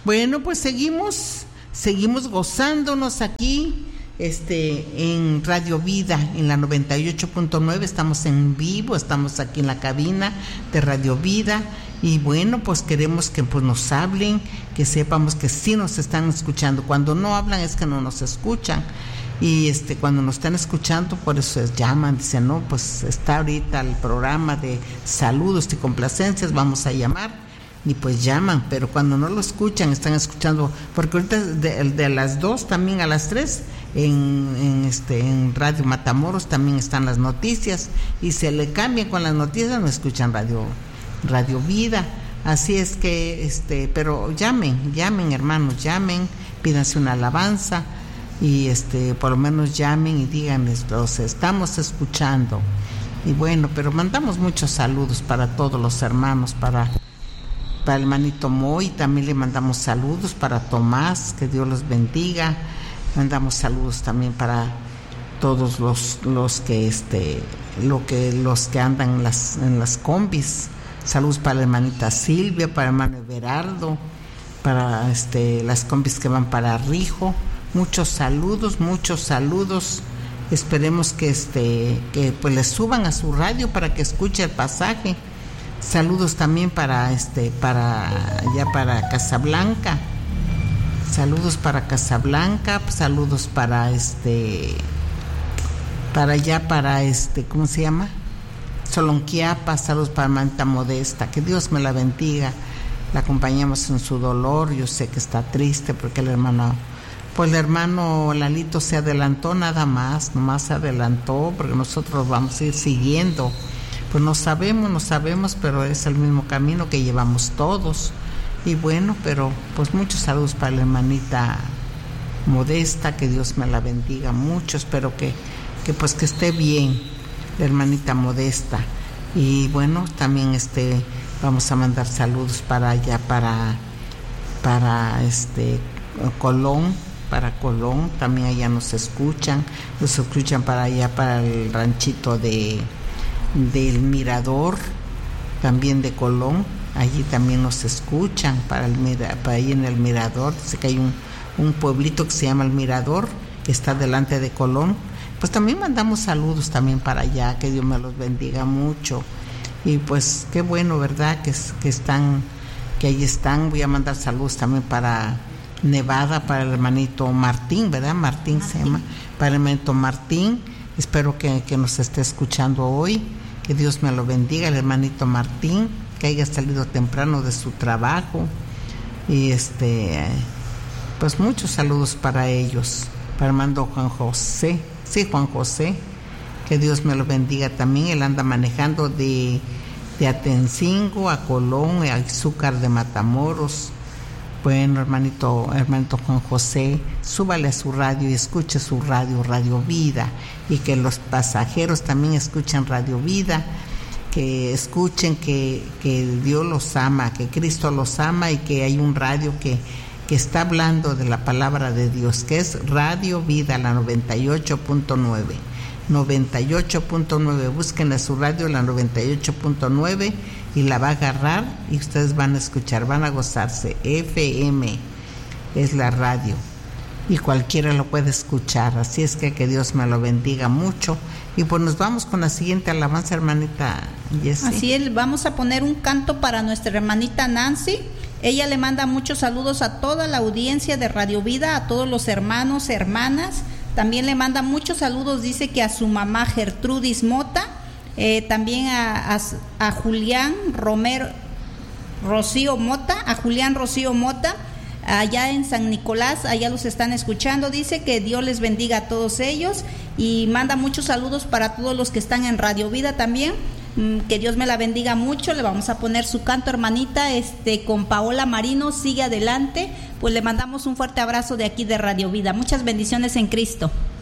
Bueno, pues seguimos gozándonos aquí en Radio Vida, en la 98.9, estamos en vivo, estamos aquí en la cabina de Radio Vida, y bueno, pues queremos que pues nos hablen, que sepamos que sí nos están escuchando. Cuando no hablan es que no nos escuchan, y cuando nos están escuchando, por eso llaman, dicen, no, pues está ahorita el programa de saludos y complacencias, vamos a llamar. Y pues llaman, pero cuando no lo escuchan, están escuchando, porque ahorita de las 2 también a las 3 en Radio Matamoros también están las noticias, y se le cambian con las noticias, no escuchan Radio Vida. Así es que pero llamen hermanos, llamen, pídanse una alabanza, y por lo menos llamen y díganles, los estamos escuchando. Y bueno, pero mandamos muchos saludos para todos los hermanos, para el hermanito Moy, también le mandamos saludos, para Tomás, que Dios los bendiga. Mandamos saludos también para todos los que andan en las combis. Saludos para la hermanita Silvia, para el hermano Everardo, para las combis que van para Rijo. Muchos saludos. Esperemos que pues les suban a su radio para que escuche el pasaje. Saludos también para Casablanca. Saludos para Casablanca, saludos para ¿cómo se llama? Solonquiapa, saludos para Manta Modesta, que Dios me la bendiga. La acompañamos en su dolor, yo sé que está triste porque el hermano Lalito se adelantó nomás se adelantó, porque nosotros vamos a ir siguiendo. Pues no sabemos, pero es el mismo camino que llevamos todos. Y bueno, pero pues muchos saludos para la hermanita Modesta, que Dios me la bendiga mucho. Espero que esté bien la hermanita Modesta. Y bueno, también vamos a mandar saludos para allá, para Colón, también allá nos escuchan para allá, para el ranchito del Mirador, también de Colón, allí también nos escuchan, para ahí en el Mirador. Dice que hay un pueblito que se llama el Mirador, que está delante de Colón. Pues también mandamos saludos también para allá, que Dios me los bendiga mucho. Y pues qué bueno, ¿verdad? Que ahí están. Voy a mandar saludos también para Nevada, para el hermanito Martín, ¿verdad? Martín se llama, para el hermanito Martín. Espero que nos esté escuchando hoy. Que Dios me lo bendiga, el hermanito Martín, que haya salido temprano de su trabajo. Y pues muchos saludos para ellos. Para el hermano Juan José, que Dios me lo bendiga también. Él anda manejando de Atencingo a Colón, a Izúcar de Matamoros. Bueno, hermanito Juan José, súbale a su radio y escuche su Radio Vida, y que los pasajeros también escuchen Radio Vida, que escuchen que Dios los ama, que Cristo los ama, y que hay un radio que está hablando de la palabra de Dios, que es Radio Vida, la 98.9. Busquen a su radio, la 98.9, y la va a agarrar y ustedes van a escuchar, van a gozarse. FM es la radio y cualquiera lo puede escuchar. Así es que Dios me lo bendiga mucho. Y pues nos vamos con la siguiente alabanza, hermanita Jessie. Así es, vamos a poner un canto para nuestra hermanita Nancy. Ella le manda muchos saludos a toda la audiencia de Radio Vida, a todos los hermanos, hermanas. También le manda muchos saludos, dice que a su mamá Gertrudis Mota, también a Julián Rocío Mota, allá en San Nicolás, allá los están escuchando. Dice que Dios les bendiga a todos ellos, y manda muchos saludos para todos los que están en Radio Vida también. Que Dios me la bendiga mucho. Le vamos a poner su canto, hermanita, con Paola Marino, Sigue Adelante. Pues le mandamos un fuerte abrazo de aquí de Radio Vida. Muchas bendiciones en Cristo.